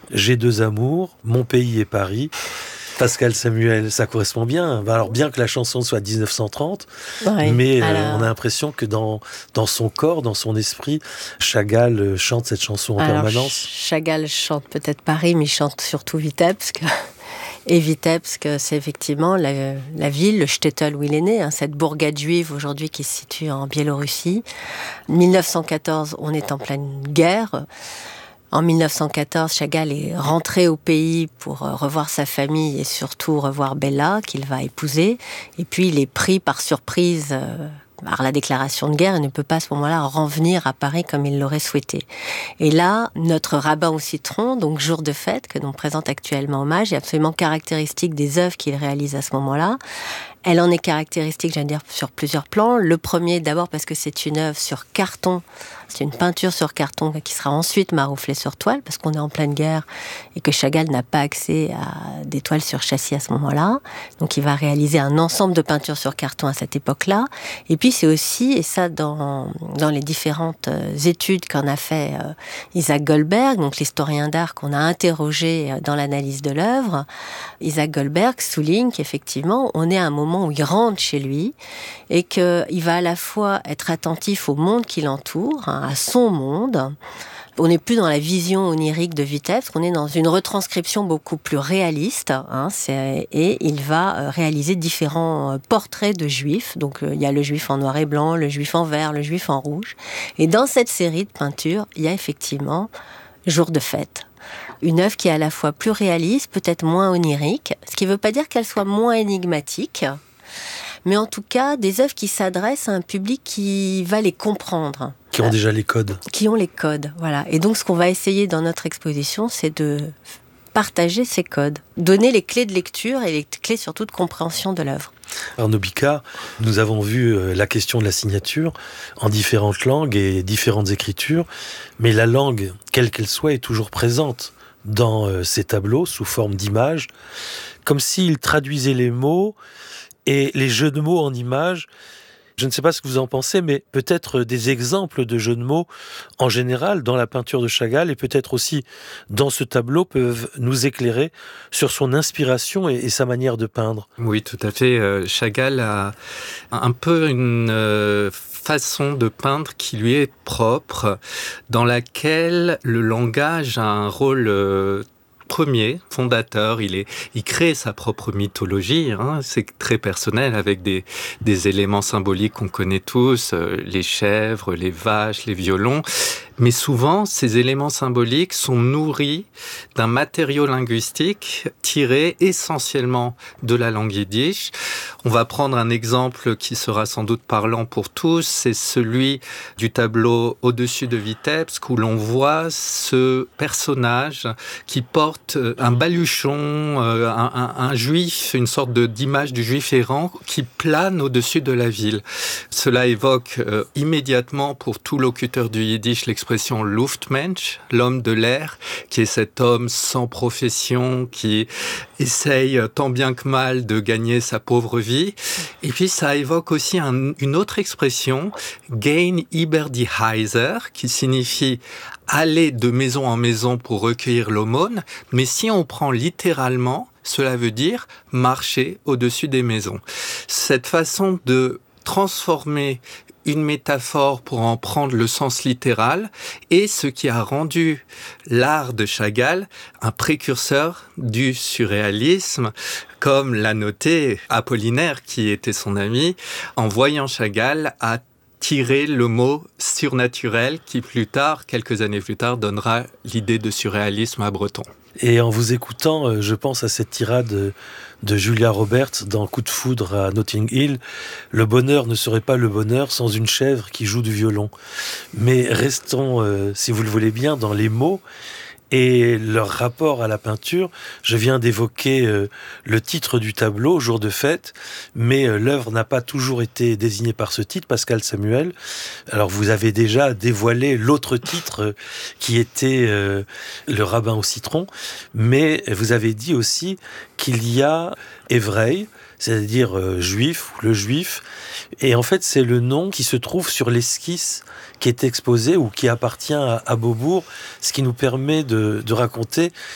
J'ai deux amours, mon pays et Paris. Pascal Samuel, ça correspond bien. Alors bien que la chanson soit 1930, Oui, mais on a alors, l'impression que dans son corps, dans son esprit, Chagall chante cette chanson en alors permanence. Chagall chante peut-être Paris, mais il chante surtout Vitebsk. Et Vitebsk, c'est effectivement la ville, le shtetl où il est né, hein, cette bourgade juive aujourd'hui qui se situe en Biélorussie. 1914, on est en pleine guerre. En 1914, Chagall est rentré au pays pour revoir sa famille et surtout revoir Bella, qu'il va épouser. Et puis, il est pris par surprise par la déclaration de guerre et ne peut pas à ce moment-là revenir à Paris comme il l'aurait souhaité. Et là, notre rabbin au citron, donc Jour de fête, que l'on présente actuellement hommage, est absolument caractéristique des œuvres qu'il réalise à ce moment-là. Elle en est caractéristique, j'allais dire, sur plusieurs plans. Le premier, d'abord parce que c'est une œuvre sur carton. C'est une peinture sur carton qui sera ensuite marouflée sur toile, parce qu'on est en pleine guerre et que Chagall n'a pas accès à des toiles sur châssis à ce moment-là. Donc il va réaliser un ensemble de peintures sur carton à cette époque-là. Et puis c'est aussi, et ça dans les différentes études qu'en a fait Isaac Goldberg, donc l'historien d'art qu'on a interrogé dans l'analyse de l'œuvre, Isaac Goldberg souligne qu'effectivement, on est à un moment où il rentre chez lui et qu'il va à la fois être attentif au monde qui l'entoure, à son monde. On n'est plus dans la vision onirique de Vitebsk, on est dans une retranscription beaucoup plus réaliste, et il va réaliser différents portraits de juifs. Donc il y a le juif en noir et blanc, le juif en vert, le juif en rouge. Et dans cette série de peintures, il y a effectivement Jour de fête. Une œuvre qui est à la fois plus réaliste, peut-être moins onirique, ce qui ne veut pas dire qu'elle soit moins énigmatique, mais en tout cas des œuvres qui s'adressent à un public qui va les comprendre. Qui ont déjà les codes. Qui ont les codes, voilà. Et donc ce qu'on va essayer dans notre exposition, c'est de partager ces codes, donner les clés de lecture et les clés surtout de compréhension de l'œuvre. Arnaud Bicard, nous avons vu la question de la signature en différentes langues et différentes écritures, mais la langue, quelle qu'elle soit, est toujours présente dans ces tableaux sous forme d'images, comme s'il traduisait les mots et les jeux de mots en images. Je ne sais pas ce que vous en pensez, mais peut-être des exemples de jeux de mots en général dans la peinture de Chagall et peut-être aussi dans ce tableau peuvent nous éclairer sur son inspiration et sa manière de peindre. Oui, tout à fait. Chagall a un peu une façon de peindre qui lui est propre, dans laquelle le langage a un rôle premier, fondateur. Il crée sa propre mythologie, c'est très personnel, avec des éléments symboliques qu'on connaît tous, les chèvres, les vaches, les violons. Mais souvent, ces éléments symboliques sont nourris d'un matériau linguistique tiré essentiellement de la langue yiddish. On va prendre un exemple qui sera sans doute parlant pour tous, c'est celui du tableau Au-dessus de Vitebsk, où l'on voit ce personnage qui porte un baluchon, un juif, une sorte d'image du juif errant qui plane au-dessus de la ville. Cela évoque immédiatement pour tout locuteur du yiddish l'expression Luftmensch, l'homme de l'air, qui est cet homme sans profession, qui essaye tant bien que mal de gagner sa pauvre vie. Et puis ça évoque aussi une autre expression, Gehen über die Häuser, qui signifie aller de maison en maison pour recueillir l'aumône, mais si on prend littéralement, cela veut dire marcher au-dessus des maisons. Cette façon de transformer une métaphore pour en prendre le sens littéral, et ce qui a rendu l'art de Chagall un précurseur du surréalisme, comme l'a noté Apollinaire, qui était son ami, en voyant Chagall, a tiré le mot surnaturel qui plus tard, quelques années plus tard, donnera l'idée de surréalisme à Breton. Et en vous écoutant, je pense à cette tirade de Julia Roberts dans Coup de foudre à Notting Hill. Le bonheur ne serait pas le bonheur sans une chèvre qui joue du violon. Mais restons, si vous le voulez bien, dans les mots et leur rapport à la peinture. Je viens d'évoquer le titre du tableau, Jour de fête, mais l'œuvre n'a pas toujours été désignée par ce titre, Pascal Samuel. Alors vous avez déjà dévoilé l'autre titre qui était Le rabbin au citron, mais vous avez dit aussi qu'il y a Hévrei, c'est-à-dire juif, ou le juif, et en fait c'est le nom qui se trouve sur l'esquisse qui est exposé ou qui appartient à Beaubourg, ce qui nous permet de raconter